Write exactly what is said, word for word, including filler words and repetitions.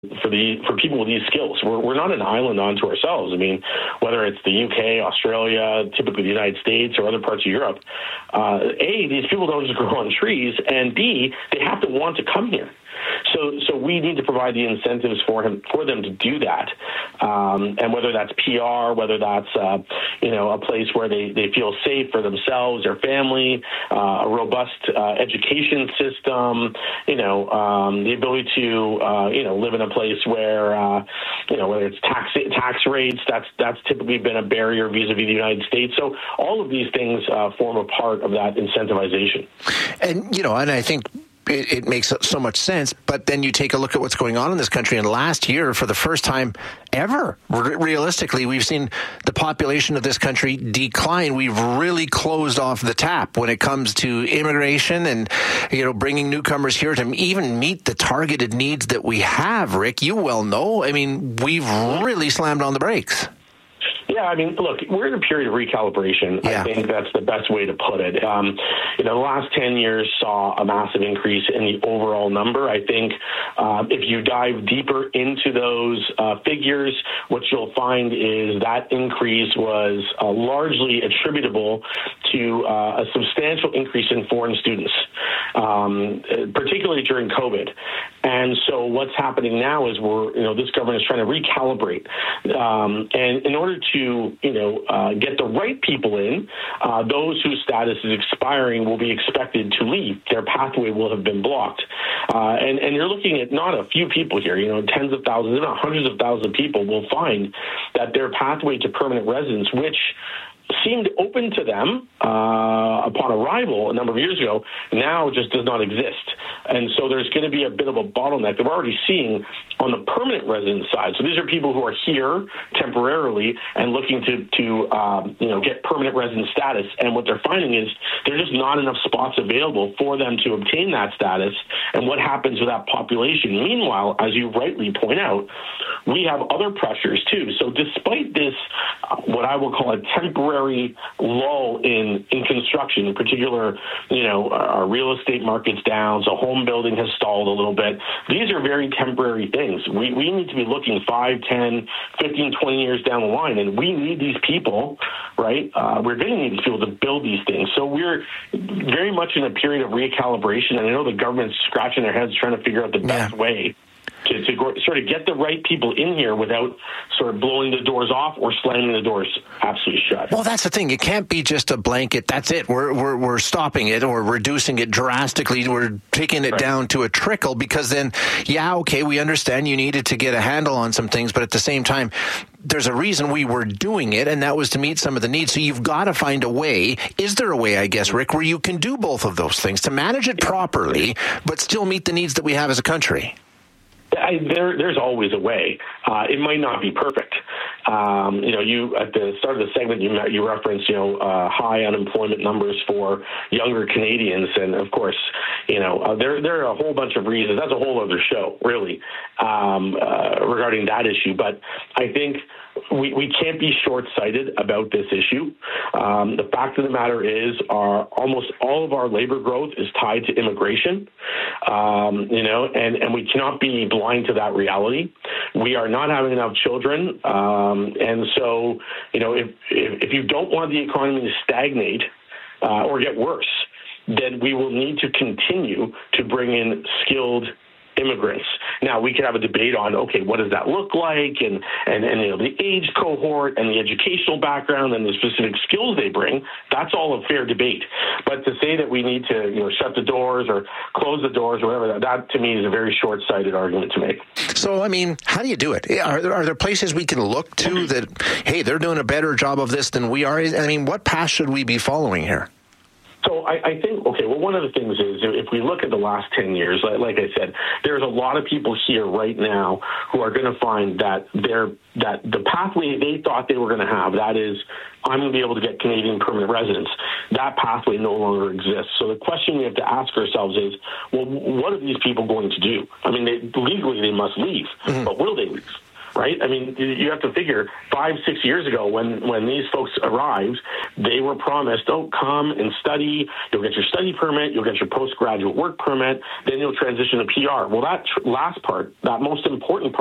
for the for people with these skills. We're, we're not an island unto ourselves. I mean, whether it's the U K, Australia, typically the United States, or other parts of Europe, uh, A, these people don't just grow on trees, and B, they have to want to come here. So, so we need to provide the incentives for him, for them to do that. Um, and whether that's P R, whether that's, uh, you know, a place where they, they feel safe for themselves, their family, uh, a robust uh, education system, you know, um, the ability to, uh, you know, live in a place where, uh, you know, whether it's tax tax rates, that's that's typically been a barrier vis-a-vis the United States. So all of these things uh, form a part of that incentivization. And, you know, and I think It, it makes so much sense, but then you take a look at what's going on in this country, and last year, for the first time ever, re- realistically, we've seen the population of this country decline. We've really closed off the tap when it comes to immigration and, you know, bringing newcomers here to even meet the targeted needs that we have. Rick, you well know, I mean, we've really slammed on the brakes. Yeah, I mean, look, we're in a period of recalibration. Yeah. I think that's the best way to put it. Um, you know, the last ten years saw a massive increase in the overall number. I think um, if you dive deeper into those uh, figures, what you'll find is that increase was uh, largely attributable to uh, a substantial increase in foreign students, um, particularly during COVID. And so what's happening now is we're, you know, this government is trying to recalibrate. Um, and in order to you know, uh, get the right people in, uh, those whose status is expiring will be expected to leave. Their pathway will have been blocked. Uh, and, and you're looking at not a few people here, you know, tens of thousands, if not hundreds of thousands of people will find that their pathway to permanent residence, which seemed open to them uh, upon arrival a number of years ago, now just does not exist. And so there's going to be a bit of a bottleneck that we're already seeing on the permanent residence side. So these are people who are here temporarily and looking to, to um, you know, get permanent residence status. And what they're finding is there's just not enough spots available for them to obtain that status. And what happens with that population? Meanwhile, as you rightly point out, we have other pressures too. So despite this, uh, what I will call a temporary lull in, in construction, in particular, you know, our real estate market's down, so home building has stalled a little bit. These are very temporary things. We, we need to be looking five, ten, fifteen, twenty years down the line, and we need these people, right? Uh, we're going to need these people to build these things. So we're very much in a period of recalibration, and I know the government's scratching their heads trying to figure out the best yeah. way to, to go, sort of get the right people in here without sort of blowing the doors off or slamming the doors absolutely shut. Well, that's the thing. It can't be just a blanket. That's it. We're we're we're stopping it or reducing it drastically. We're taking it right. down to a trickle, because then, yeah, okay, we understand you needed to get a handle on some things, but at the same time, there's a reason we were doing it, and that was to meet some of the needs. So you've got to find a way. Is there a way, I guess, Rick, where you can do both of those things, to manage it properly, but still meet the needs that we have as a country? I, there, there's always a way. Uh, it might not be perfect. Um, you know, you at the start of the segment, you you referenced, you know, uh, high unemployment numbers for younger Canadians, and of course, you know, uh, there there are a whole bunch of reasons. That's a whole other show, really, um, uh, regarding that issue. But I think we, we can't be short-sighted about this issue. Um, the fact of the matter is, our almost all of our labor growth is tied to immigration, um, you know, and, and we cannot be blind to that reality. We are not having enough children, um, and so, you know, if, if if you don't want the economy to stagnate uh, or get worse, then we will need to continue to bring in skilled immigrants. Now, we could have a debate on, okay, what does that look like, and, and, and you know, the age cohort and the educational background and the specific skills they bring. That's all a fair debate. But to say that we need to, you know, shut the doors or close the doors or whatever, that, that to me is a very short-sighted argument to make. So, I mean, how do you do it? Are there, are there places we can look to that, hey, they're doing a better job of this than we are? I mean, what path should we be following here? So I, I think, okay, well, one of the things is if we look at the last ten years, like, like I said, there's a lot of people here right now who are going to find that they're, that the pathway they thought they were going to have, that is, I'm going to be able to get Canadian permanent residence, that pathway no longer exists. So the question we have to ask ourselves is, well, what are these people going to do? I mean, they, legally they must leave, mm-hmm. but will they leave? right? I mean, you have to figure five, six years ago when, when these folks arrived, they were promised, oh, come and study. You'll get your study permit. You'll get your postgraduate work permit. Then you'll transition to P R. Well, that tr- last part, that most important